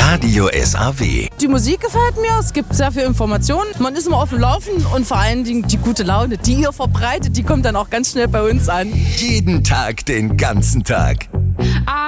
Radio SAW. Die Musik gefällt mir, es gibt sehr viel Informationen. Man ist immer auf dem Laufen und vor allen Dingen die gute Laune, die ihr verbreitet, die kommt dann auch ganz schnell bei uns an. Jeden Tag, den ganzen Tag.